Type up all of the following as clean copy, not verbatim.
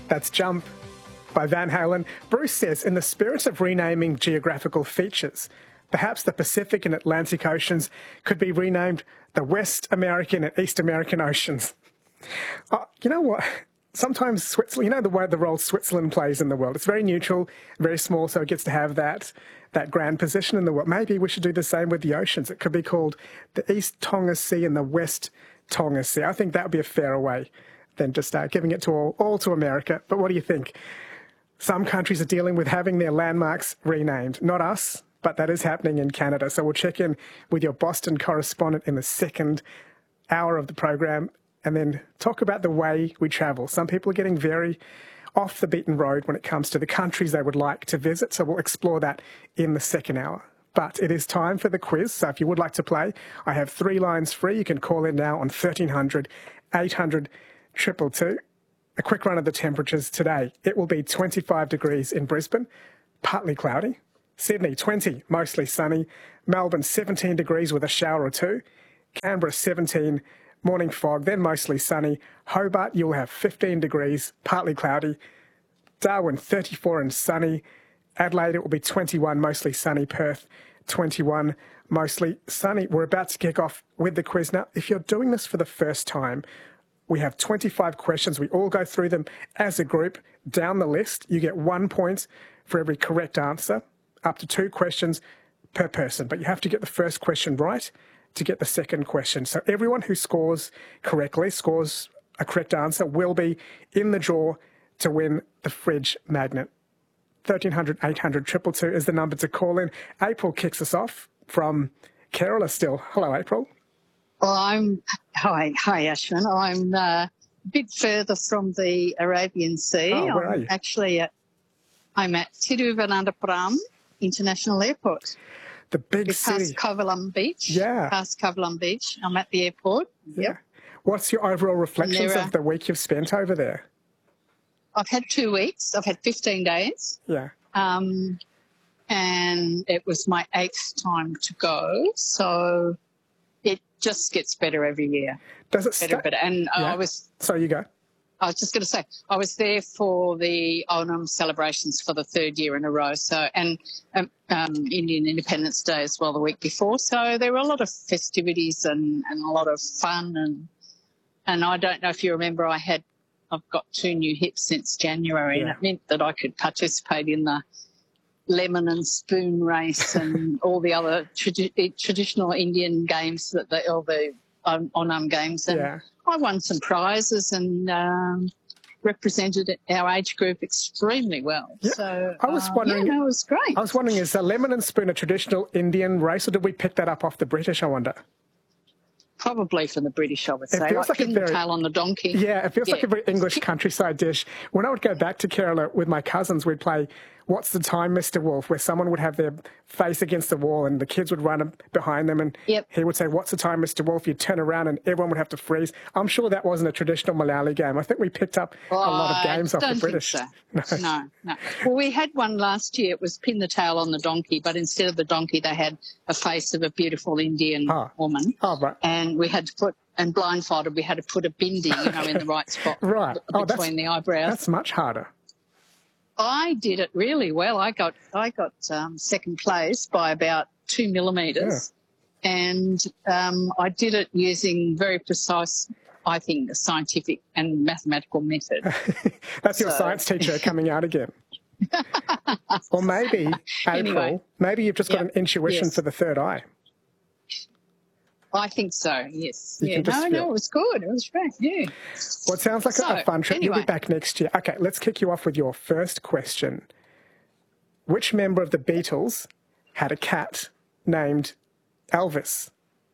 That's Jump by Van Halen. Bruce says, in the spirit of renaming geographical features, perhaps the Pacific and Atlantic Oceans could be renamed the West American and East American Oceans. You know what? Sometimes Switzerland, you know the role Switzerland plays in the world. It's very neutral, very small, so it gets to have that grand position in the world. Maybe we should do the same with the oceans. It could be called the East Tonga Sea and the West Tonga Sea. I think that would be a fairer way than just giving it to all to America. But what do you think? Some countries are dealing with having their landmarks renamed. Not us, but that is happening in Canada. So we'll check in with your Boston correspondent in the second hour of the program and then talk about the way we travel. Some people are getting very off the beaten road when it comes to the countries they would like to visit. So we'll explore that in the second hour. But it is time for the quiz. So if you would like to play, I have 3 lines free. You can call in now on 1300 800 222. A quick run of the temperatures today. It will be 25 degrees in Brisbane, partly cloudy. Sydney, 20, mostly sunny. Melbourne, 17 degrees with a shower or two. Canberra, 17, morning fog, then mostly sunny. Hobart, you'll have 15 degrees, partly cloudy. Darwin, 34 and sunny. Adelaide, it will be 21, mostly sunny. Perth, 21, mostly sunny. We're about to kick off with the quiz now. If you're doing this for the first time, we have 25 questions. We all go through them as a group. Down the list, you get 1 point for every correct answer, up to 2 questions per person. But you have to get the first question right to get the second question. So everyone who scores correctly, scores a correct answer, will be in the draw to win the fridge magnet. 1300 800 222 is the number to call in. April kicks us off from Kerala still. Hello, April. Well, hi, Ashwin. I'm a bit further from the Arabian Sea. Oh, where are you? Actually, I'm at Thiruvananthapuram International Airport. The big city. Past Kovalam Beach. Yeah. Past Kovalam Beach. I'm at the airport. Yeah. Yep. What's your overall reflections of the week you've spent over there? I've had 2 weeks. I've had 15 days. Yeah. And it was my 8th time to go. So it just gets better every year. Does it better? And yeah. So you go. I was just going to say, I was there for the Onam celebrations for the 3rd year in a row. So, and Indian Independence Day as well the week before. So there were a lot of festivities and a lot of fun. And I don't know if you remember, I've got 2 new hips since January, and it meant that I could participate in the lemon and spoon race and all the other traditional Indian games, all the Onam games. And I won some prizes and represented our age group extremely well. Yeah. So I was wondering, it was great. I was wondering, is a lemon and spoon a traditional Indian race, or did we pick that up off the British, I wonder? Probably from the British, I would say. It feels like pin the tail on the donkey. Yeah, it feels like a very English countryside dish. When I would go back to Kerala with my cousins, we'd play What's the Time, Mr. Wolf, where someone would have their face against the wall and the kids would run behind them and he would say, What's the time, Mr. Wolf? You'd turn around and everyone would have to freeze. I'm sure that wasn't a traditional Malayali game. I think we picked up a lot of games off the British. So. No. Well, we had one last year. It was Pin the Tail on the Donkey, but instead of the donkey, they had a face of a beautiful Indian woman. Oh, right. And we had to put, and blindfolded, we had to put a bindi, in the right spot between the eyebrows. That's much harder. I did it really well. I got second place by about 2 millimetres, and I did it using very precise, I think, a scientific and mathematical method. That's your science teacher coming out again. Or maybe, April, maybe you've just got an intuition for the third eye. I think so, yes. It was good. It was great, yeah. Well, it sounds like a fun trip. Anyway. You'll be back next year. Okay, let's kick you off with your first question. Which member of the Beatles had a cat named Elvis?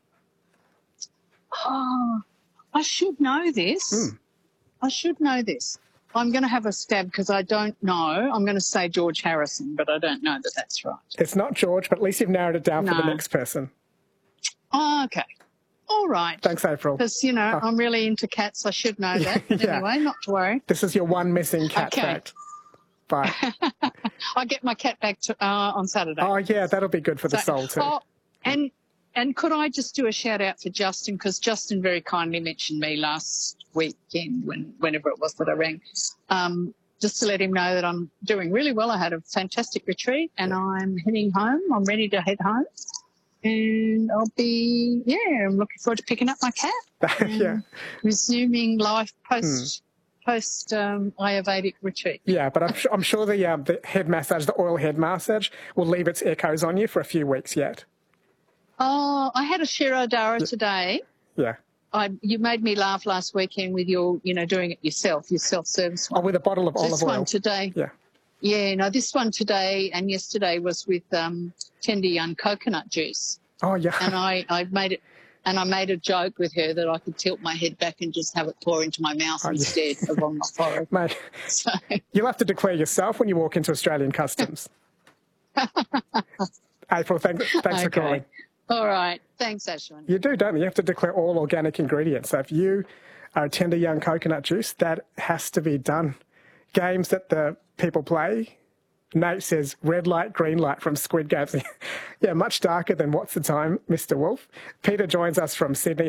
Oh, I should know this. I should know this. I'm going to have a stab because I don't know. I'm going to say George Harrison, but I don't know that that's right. It's not George, but at least you've narrowed it down for the next person. Oh, okay. All right. Thanks, April. Because, I'm really into cats. I should know that. Anyway, not to worry. This is your one missing cat fact. Bye. I get my cat back on Saturday. Oh, yeah, that'll be good for the soul too. Oh, and could I just do a shout-out for Justin, because Justin very kindly mentioned me last weekend, whenever it was that I rang. just to let him know that I'm doing really well. I had a fantastic retreat and I'm heading home. I'm ready to head home. And I'm looking forward to picking up my cat and resuming life post Ayurvedic retreat. Yeah, but I'm sure the head massage, the oil head massage, will leave its echoes on you for a few weeks yet. Oh, I had a Shirodhara today. Yeah. You made me laugh last weekend with your, doing it yourself, your self-service one. Oh, with a bottle of olive oil. This one today. Yeah. Yeah, no, this one today and yesterday was with tender young coconut juice. Oh, yeah. And I made it, and I made a joke with her that I could tilt my head back and just have it pour into my mouth instead of on my forehead. Mate, so. You'll have to declare yourself when you walk into Australian Customs. April, thanks for calling. All right. Thanks, Ashwin. You do, don't you? You have to declare all organic ingredients. So if you are a tender young coconut juice, that has to be done. Games that the people play, Nate says red light, green light from Squid Games. Yeah, much darker than What's the Time, Mr. Wolf. Peter joins us from Sydney.